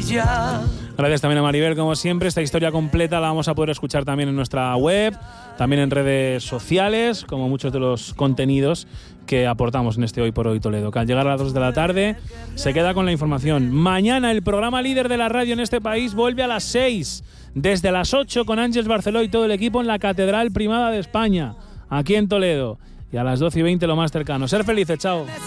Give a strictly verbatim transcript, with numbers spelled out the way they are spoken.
ya. Gracias también a Maribel, como siempre. Esta historia completa la vamos a poder escuchar también en nuestra web, también en redes sociales, como muchos de los contenidos que aportamos en este Hoy por Hoy Toledo, que al llegar a las dos de la tarde se queda con la información. Mañana el programa líder de la radio en este país vuelve a las seis, desde las ocho, con Ángeles Barceló y todo el equipo en la Catedral Primada de España, aquí en Toledo. Y a las doce y veinte lo más cercano. Ser felices, chao.